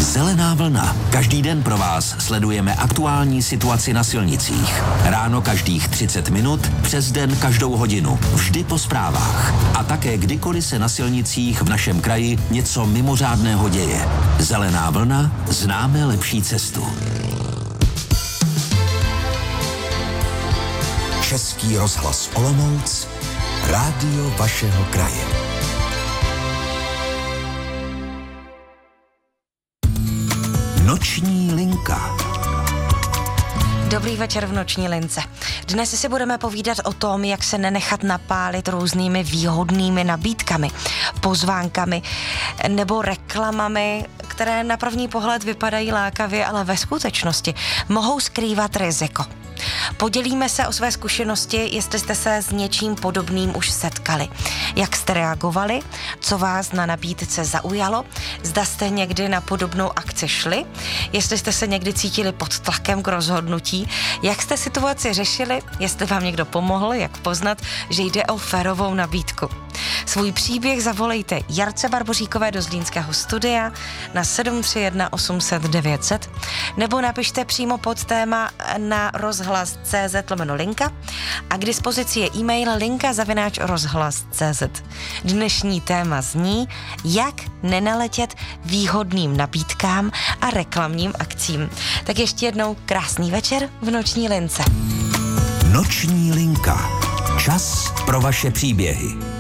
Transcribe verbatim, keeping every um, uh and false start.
Zelená vlna. Každý den pro vás sledujeme aktuální situaci na silnicích. Ráno každých třicet minut, přes den každou hodinu. Vždy po zprávách. A také kdykoliv se na silnicích v našem kraji něco mimořádného děje. Zelená vlna. Známe lepší cestu. Český rozhlas Olomouc. Rádio vašeho kraje. Noční linka. Dobrý večer v Noční lince. Dnes si budeme povídat o tom, jak se nenechat napálit různými výhodnými nabídkami, pozvánkami nebo reklamami, které na první pohled vypadají lákavě, ale ve skutečnosti mohou skrývat riziko. Podělíme se o své zkušenosti, jestli jste se s něčím podobným už setkali. Jak jste reagovali, co vás na nabídce zaujalo, zda jste někdy na podobnou akci šli, jestli jste se někdy cítili pod tlakem k rozhodnutí, jak jste situaci řešili, jestli vám někdo pomohl, jak poznat, že jde o férovou nabídku. Svůj příběh zavolejte Jarce Barboříkové do zlínského studia na sedm tři jedna osm set devět set nebo napište přímo pod téma na rozhlas tečka cé zet lomeno linka a k dispozici je e-mail linka zavináč rozhlas tečka cé zet. Dnešní téma zní, jak nenaletět výhodným nabídkám a reklamním akcím. Tak ještě jednou krásný večer v Noční lince. Noční linka. Čas pro vaše příběhy.